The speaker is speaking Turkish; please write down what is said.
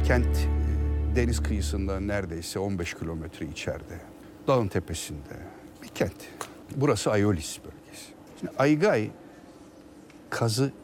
Kent deniz kıyısından neredeyse 15 kilometre içeride. Dağın tepesinde bir kent. Burası Aiolis bölgesi. Şimdi Aygay kazı